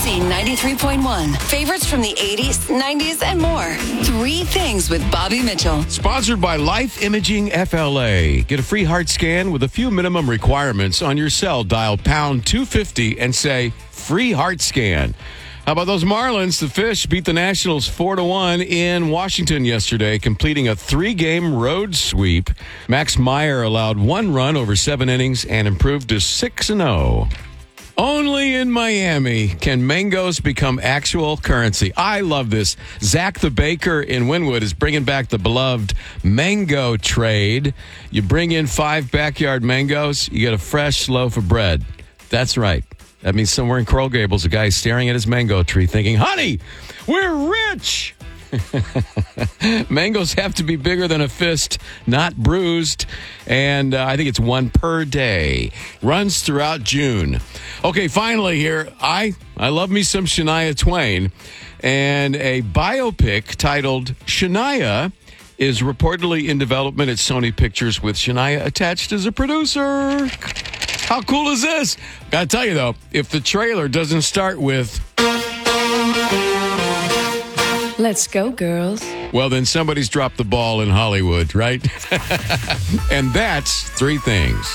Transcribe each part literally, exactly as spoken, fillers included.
Z ninety-three point one. Favorites from the eighties, nineties, and more. Three Things with Bobby Mitchell. Sponsored by Life Imaging F L A. Get a free heart scan with a few minimum requirements on your cell. Dial pound two fifty and say free heart scan. How about those Marlins? The Fish beat the Nationals four to one in Washington yesterday, completing a three-game road sweep. Max Meyer allowed one run over seven innings and improved to six and oh. Only in Miami can mangoes become actual currency. I love this. Zach the Baker in Wynwood is bringing back the beloved mango trade. You bring in five backyard mangoes, you get a fresh loaf of bread. That's right. That means somewhere in Coral Gables, a guy is staring at his mango tree thinking, honey, we're rich. Mangoes have to be bigger than a fist, not bruised. And uh, I think it's one per day. Runs throughout June. Okay, finally here, I, I love me some Shania Twain. And a biopic titled Shania is reportedly in development at Sony Pictures with Shania attached as a producer. How cool is this? Gotta tell you, though, if the trailer doesn't start with... Let's go, girls. Well, then somebody's dropped the ball in Hollywood, right? And that's Three Things.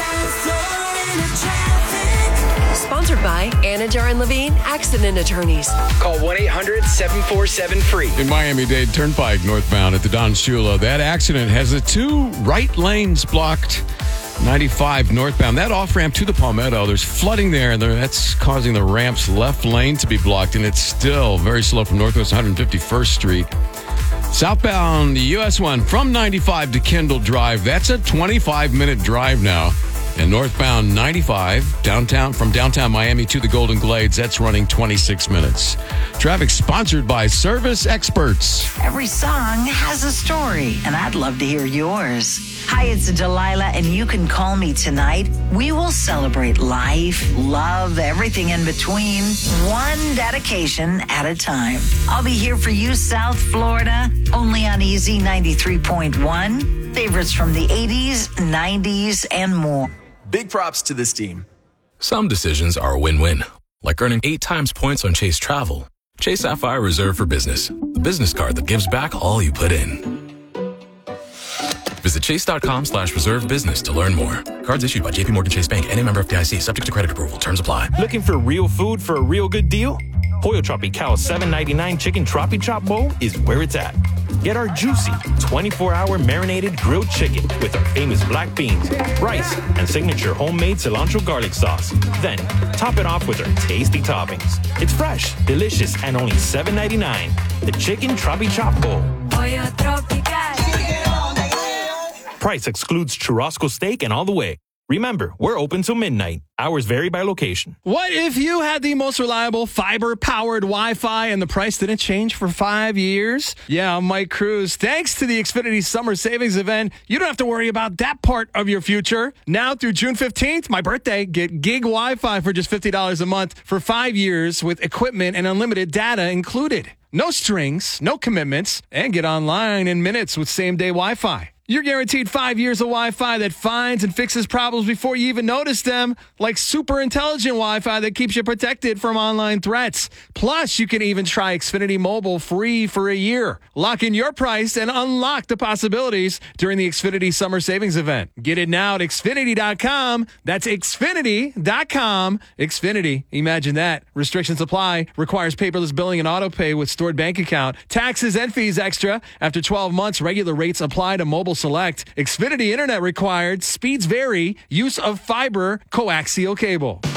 Sponsored by Anajar and Levine Accident Attorneys. Call one eight hundred seven four seven free. In Miami-Dade Turnpike northbound at the Don Shula, that accident has the two right lanes blocked. ninety-five northbound. That off-ramp to the Palmetto, there's flooding there, and that's causing the ramp's left lane to be blocked, and it's still very slow from Northwest one hundred fifty-first Street. Southbound, the U S one from ninety-five to Kendall Drive. That's a twenty-five minute drive now. And northbound ninety-five, downtown from downtown Miami to the Golden Glades, that's running twenty-six minutes. Traffic sponsored by Service Experts. Every song has a story, and I'd love to hear yours. Hi, it's Delilah, and you can call me tonight. We will celebrate life, love, everything in between, one dedication at a time. I'll be here for you, South Florida, only on E Z ninety-three point one. Favorites from the eighties, nineties, and more. Big props to this team. Some decisions are a win-win, like earning eight times points on Chase Travel. Chase Sapphire Reserve for Business, the business card that gives back all you put in. Visit chase.com slash reserve business to learn more. Cards issued by J P Morgan Chase Bank and a member F D I C, subject to credit approval. Terms apply. Looking for real food for a real good deal? Pollo Tropical seven ninety-nine Chicken Tropi Chop Bowl is where it's at. Get our juicy twenty-four hour marinated grilled chicken with our famous black beans, rice, and signature homemade cilantro garlic sauce. Then, top it off with our tasty toppings. It's fresh, delicious, and only seven ninety-nine. The Chicken Tropi Chop Bowl. Pollo Tropical. Price excludes churrasco steak and all the way. Remember, we're open till midnight. Hours vary by location. What if you had the most reliable fiber-powered Wi-Fi and the price didn't change for five years? Yeah, I'm Mike Cruz. Thanks to the Xfinity Summer Savings Event, you don't have to worry about that part of your future. Now through June fifteenth, my birthday, get gig Wi-Fi for just fifty dollars a month for five years with equipment and unlimited data included. No strings, no commitments, and get online in minutes with same-day Wi-Fi. You're guaranteed five years of Wi-Fi that finds and fixes problems before you even notice them, like super intelligent Wi-Fi that keeps you protected from online threats. Plus, you can even try Xfinity Mobile free for a year. Lock in your price and unlock the possibilities during the Xfinity Summer Savings Event. Get it now at Xfinity dot com. That's Xfinity dot com. Xfinity. Imagine that. Restrictions apply. Requires paperless billing and auto pay with stored bank account. Taxes and fees extra. After twelve months, regular rates apply to mobile select. Xfinity Internet required. Speeds vary. Use of fiber coaxial cable.